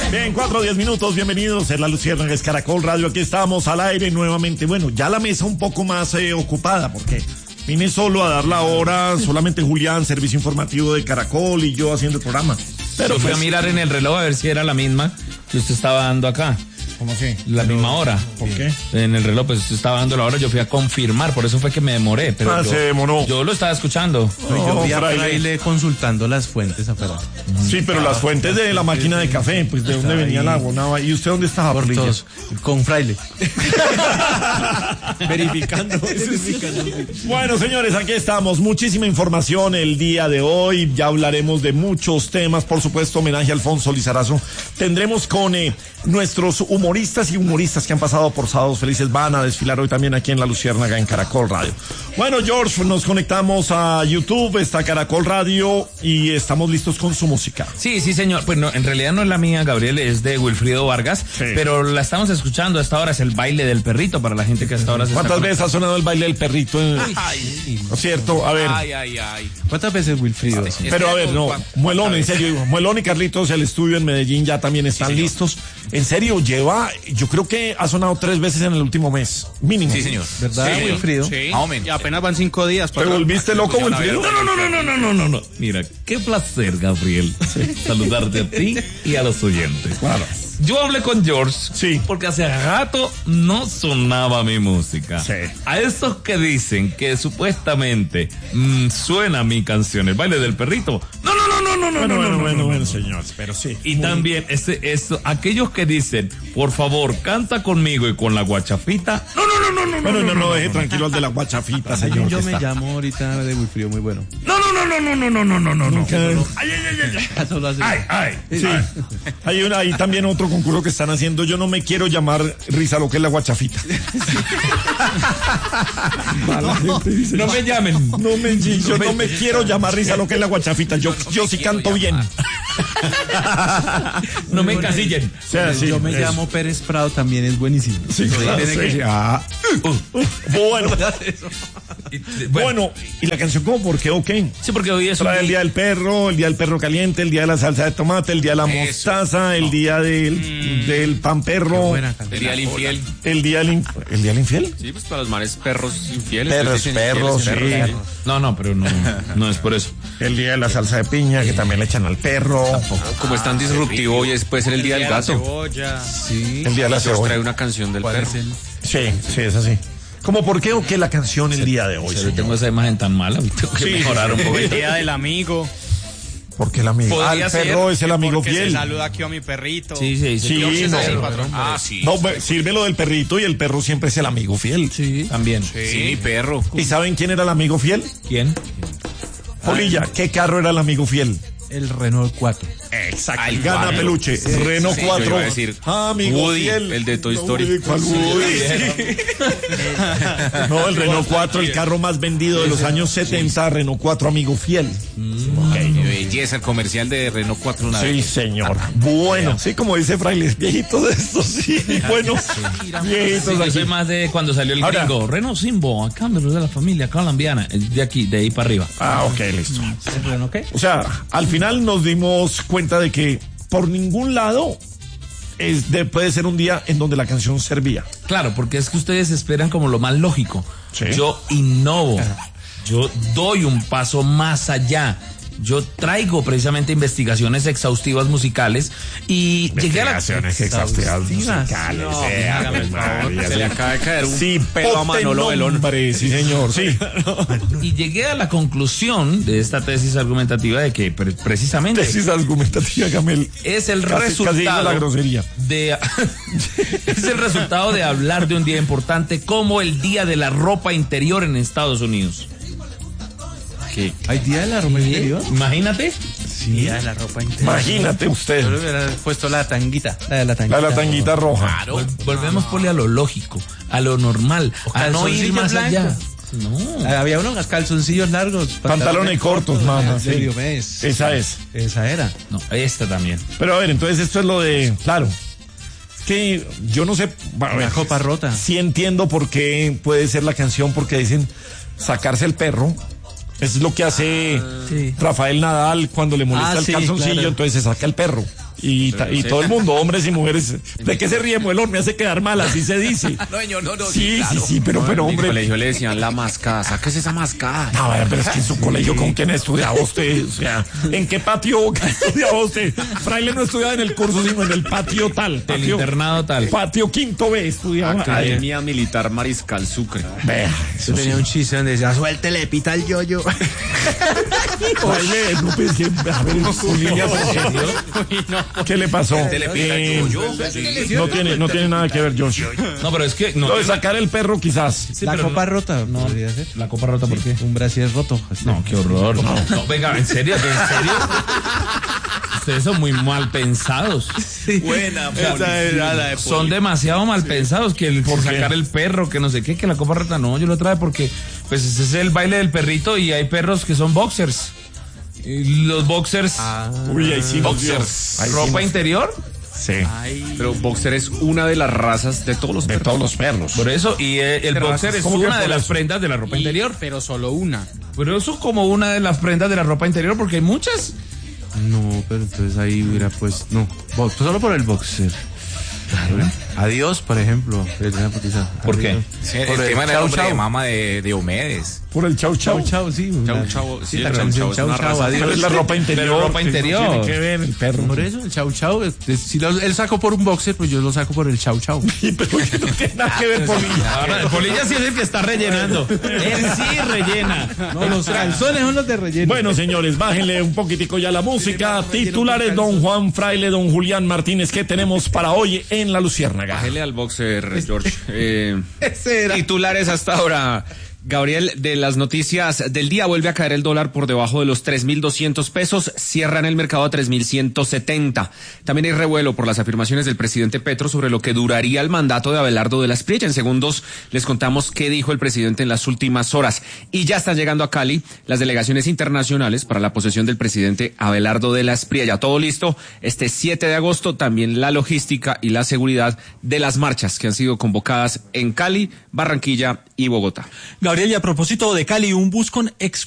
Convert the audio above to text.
Bien, 4:10 minutos, bienvenidos a La Luciérnaga, es Caracol Radio, aquí estamos al aire nuevamente. Bueno, ya la mesa un poco más ocupada, porque vine solo a dar la hora, solamente Julián, servicio informativo de Caracol, y yo haciendo el programa. Pero fui a mirar en el reloj a ver si era la misma que usted estaba dando acá. ¿Cómo así? La misma hora. ¿Por qué? En el reloj, pues usted estaba dando la hora, yo fui a confirmar, por eso fue que me demoré. Pero se demoró. Yo lo estaba escuchando. Yo vi a Fraile consultando las fuentes afuera. Sí, pero las fuentes de la máquina de café, pues de dónde venía el agua, nada. ¿Y usted dónde estaba? Por todos, con Fraile. Verificando. Bueno, señores, aquí estamos. Muchísima información el día de hoy. Ya hablaremos de muchos temas. Por supuesto, homenaje a Alfonso Lizarazo. Tendremos con nuestros humoristas y humoristas que han pasado por Sábados Felices. Van a desfilar hoy también aquí en La Luciérnaga, en Caracol Radio. Bueno, George, nos conectamos a YouTube, está Caracol Radio y estamos listos con su música. Sí, señor. Pues no, en realidad no es la mía, Gabriel, es de Wilfrido Vargas, sí. Pero la estamos escuchando. Hasta ahora es el baile del perrito para la gente que hasta ahora se ¿Cuántas veces ha sonado el baile del perrito? ¿No es cierto? A ver. Ay. ¿Cuántas veces Wilfrido? Pero a ver, no, Muelón, en serio, Muelón y Carlitos, el estudio en Medellín ya también están listos. En serio, yo creo que ha sonado 3 veces en el último mes, mínimo. Sí, señor. ¿Verdad, sí, Wilfrido? Sí. Y apenas van 5 días. ¿Te volviste loco, Wilfrido? No. Mira, qué placer, Gabriel, saludarte a ti y a los oyentes. Claro. Yo hablé con George, sí, porque hace rato no sonaba mi música. Sí. A esos que dicen que supuestamente suena mi canción, el baile del perrito. No. Bueno, señor, pero sí. Y también aquellos que dicen, por favor, canta conmigo y con la guachafita. No, deje tranquilo al de la guachafita, señor. Yo me llamo ahorita de Wilfrido, muy bueno. No. Ay. Sí. Hay también otro concurso que están haciendo. Yo no me quiero llamar Risa, lo que es la guachafita. No me llamen. Yo no me quiero llamar Risa, lo que es la guachafita. Yo sí canto bien. No me encasillen. O sea, sí, yo me llamo Pérez Prado, también es buenísimo. Sí, claro, Bueno, ¿y la canción cómo? ¿Por qué o qué? Sí, porque hoy es el día del perro caliente, el día de la salsa de tomate, el día de la mostaza, el día del pan perro. El día del infiel. ¿El día del infiel? Sí, pues para los mares perros infieles. Perros, sí. No, pero no es por eso. El día de la salsa de piña, que también le echan al perro. Como es tan disruptivo, hoy puede ser el día del gato. Sí. El día de la cebolla. Trae una canción del perro. Sí, es así. ¿Cómo por qué o qué la canción el día de hoy? Yo tengo esa imagen tan mala, tengo que mejorar un poco. El día del amigo. Porque el amigo. El perro es el amigo fiel. Se saluda aquí a mi perrito. Sí. No, sírvelo del perrito y el perro siempre es el amigo fiel. Sí, también. Sí, mi perro. ¿Y saben quién era el amigo fiel? ¿Quién? Polilla, ¿qué carro era el amigo fiel? El Renault 4. Exacto. Gana peluche. Renault 4. Yo iba a decir, amigo Woody, fiel. El de Toy Story. ¿Cuál Woody? No, el Renault 4, el carro más vendido de los años 70, Renault 4, amigo fiel. Belleza, el comercial de Renault 4 una vez. Sí, señor. Bueno, sí, como dice Fraile, viejitos de estos, sí. Bueno, viejitos. Yo soy más de cuando salió el gringo. Renault Simbo, a cambio de la familia colombiana. De aquí, de ahí para arriba. Ok, listo. ¿El Renault qué? O sea, al final nos dimos cuenta de que por ningún lado puede ser un día en donde la canción servía. Claro, porque es que ustedes esperan como lo más lógico. Sí. Yo innovo, yo doy un paso más allá. Yo traigo precisamente investigaciones exhaustivas musicales y llegué a la... Investigaciones exhaustivas musicales. Se le acaba de caer un pelo a Manolo Belón. Sí, señor, sí. Y llegué a la conclusión de esta tesis argumentativa de que precisamente... Tesis argumentativa, Gamel. Es el resultado... Casi la grosería. Es el resultado de hablar de un día importante como el Día de la Ropa Interior en Estados Unidos. ¿Qué? ¿Hay día de la ropa interior? Imagínate. Sí. Día de la ropa interior. Imagínate usted. Yo le hubiera puesto la tanguita. La de la tanguita roja. Claro. Volvemos a lo lógico, a lo normal, a no ir más allá. No. Había unos calzoncillos largos. Pantalones cortos, mamá. ¿En serio, sí. ves? Esa es. Esa era. No, esta también. Pero a ver, entonces esto es lo de... Claro. Que yo no sé... Una copa rota. Sí entiendo por qué puede ser la canción, porque dicen sacarse el perro. Es lo que hace Rafael Nadal cuando le molesta el calzoncillo, claro. Entonces se saca el perro. y todo el mundo, hombres y mujeres. ¿De qué se ríe, Muelón? Me hace quedar mal, así se dice. No, Sí, claro. sí, pero En mi hombre. colegio le decían la mascada, sáquese esa mascada. No, pero es que en su colegio, ¿con quién estudiaba usted? O sea, ¿en qué patio estudiaba usted? Fraile no estudiaba en el curso, sino en el patio tal. El Patio, internado tal. patio quinto B estudiaba. Academia Militar Mariscal Sucre. Vea, Yo tenía un chiste donde decía, suéltele, pita el yoyo. Fraile, no pensé, a ver, su línea, ¿qué le pasó? No tiene nada que ver, Josh. No, pero es que no. Lo de sacar el perro, quizás. Sí, La pero copa rota, no podría ser. La copa rota, ¿por qué? Un brasier roto. Así. No, qué horror. No, venga, ¿en serio? Ustedes son muy mal pensados. Buena, Esa era la de Son demasiado mal pensados que el por sacar el perro, que no sé qué, que la copa rota. No, yo lo trae porque pues ese es el baile del perrito y hay perros que son boxers. Y los boxers, Uy, ahí sí nos dio. boxers, Ahí sí ropa nos- interior. Sí, Pero boxer es una de las razas de todos los de perros. todos los perros. Por eso, y el boxer es ¿Cómo que una de por las eso? prendas de la ropa interior. Pero solo una. Pero eso como una de las prendas de la ropa interior porque hay muchas. No, pero entonces ahí hubiera pues, no, solo por el boxer. Adiós, por ejemplo. ¿Por qué? Sí, Por el el tema era el chau, hombre de chau. mama de Diomedes. Por el chau chau. Chau, chau, sí. Chau, chau. Sí, la el chau, canción chau es chau, una chau, raza. adiós. Pero es la ropa interior. Pero ropa que no interior. Tiene que ver el perro. Por eso, el chau chau, si él sacó por un boxer, pues yo lo saco por el chau chau. Pero que no tiene nada que ver, Polilla. Ahora, el polilla sí es el que está rellenando. Él sí rellena. No, los calzones son los de relleno. Bueno, señores, bájenle un poquitico ya la música. Titulares, don Juan Fraile, don Julián Martínez, ¿qué tenemos para hoy en La Luciérnaga? Bájele al boxer, George. Titulares hasta ahora. Gabriel, de las noticias del día, vuelve a caer el dólar por debajo de los 3.200 pesos, cierra en el mercado a 3.170. También hay revuelo por las afirmaciones del presidente Petro sobre lo que duraría el mandato de Abelardo de la Espriella. En segundos les contamos qué dijo el presidente en las últimas horas. Y ya están llegando a Cali las delegaciones internacionales para la posesión del presidente Abelardo de la Espriella. Todo listo este 7 de agosto, también la logística y la seguridad de las marchas que han sido convocadas en Cali, Barranquilla y Bogotá. Gabriel, y a propósito de Cali, un bus con